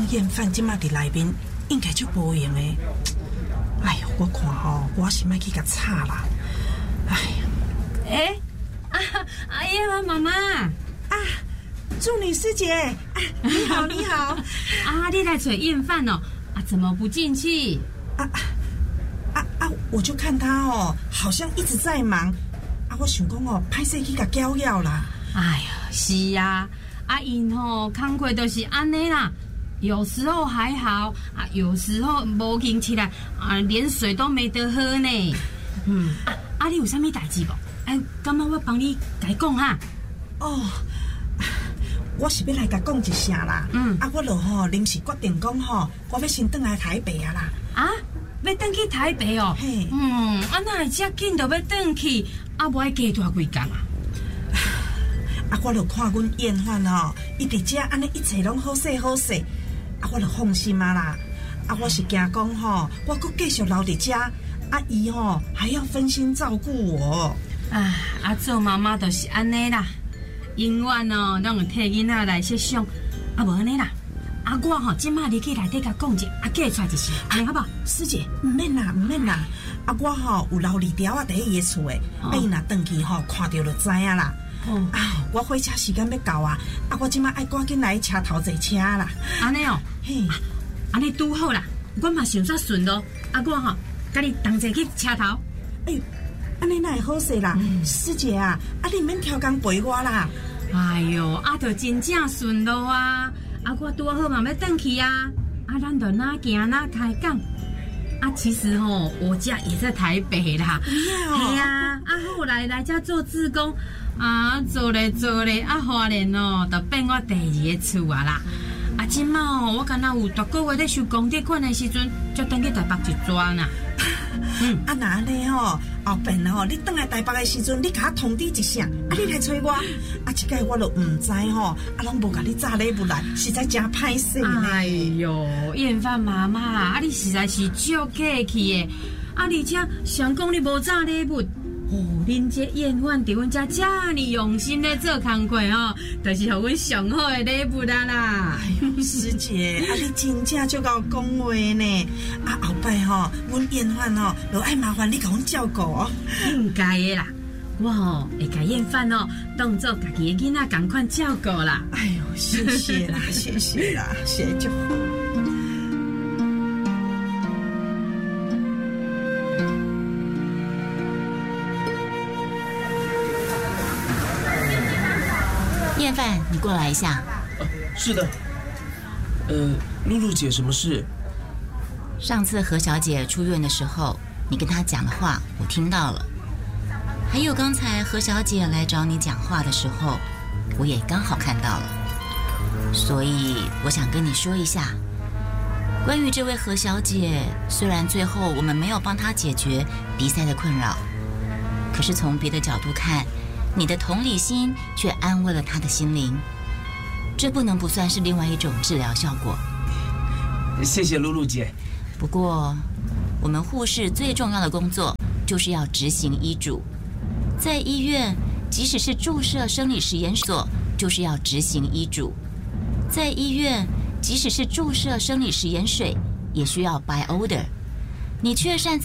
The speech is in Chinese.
验饭即马伫内面，应该就无用的。哎呦，我看我是莫去甲吵啦。哎呀， 燕凡妈妈祝女师姐你好你好你来找燕饭哦怎么不进去？ 我就看他好像一直在忙我想讲歹势去甲搅扰啦。 哎呀，是啊，因工课都是安尼啦，有时候还好有时候无劲起来连水都没得喝呢。你有啥物代志无？感觉我帮你甲伊讲哈。 我是要来甲讲一声啦。我就临时决定讲我要先转来台北啦。 要转去台北哦？ 嘿。 哪会遮紧就要转去？无爱加大几工我就看阮燕范伊伫遮安尼一切拢好势好势，我就放心啦。我是惊讲我搁继续留伫遮，伊还要分心照顾我。 做妈妈就是安尼啦，永远拢会替囡仔来设想，无安尼啦。我即马入去内底甲讲者，叫出来一声，安尼好不好？师姐， 唔免啦。我有留二条伫伊厝诶，伊若转去看到就知影啦。我火车时间要到我即马爱赶紧来车头坐车啦。 安尼嘿， 安尼拄好啦，我嘛想煞顺咯。我甲你同齐去车头。 哎呦，安尼哪会好势啦？师姐你免挑工陪我啦。 哎呦，就真正顺路我拄好嘛要转去咱就哪行哪开讲。其实我家也在台北啦。嘿后来来这做志工做咧花莲就变我第二个厝啦。即马我敢若有大个月咧收公积款的时阵，才转去台北一转啦。 那安尼后边你转来台北的时阵，你甲我通知一声，你来找我。这个我就唔知拢无甲你炸礼物来，实在真歹势呢。 哎呦，燕范妈妈你实在是足客气的而且想讲你无炸礼物。恁这燕范伫阮遮这么用心咧做工课就是予阮上好的礼物啦。 哎呦，师姐你真正足够讲话呢。后摆阮燕范就爱麻烦你甲阮照顾应该的啦。我会甲燕范当做家己的囡仔同款照顾啦。 哎呦，谢谢啦，谢谢啦，谢谢就好。 燕范，你过来一下。 是的。露露姐，什么事？ 上次何小姐出院的时候，你跟她讲的话，我听到了。还有刚才何小姐来找你讲话的时候，我也刚好看到了。所以我想跟你说一下，关于这位何小姐，虽然最后我们没有帮她解决鼻塞的困扰，可是从别的角度看，你的同理心却安慰了她的心灵，这不能不算是另外一种治疗效果。 谢谢露露姐。 不过我们护士最重要的工作就是要执行医嘱，在医院即使是注射生理食盐水就是要执行医嘱，在医院即使是注射生理食盐水也需要 by order， 你却擅自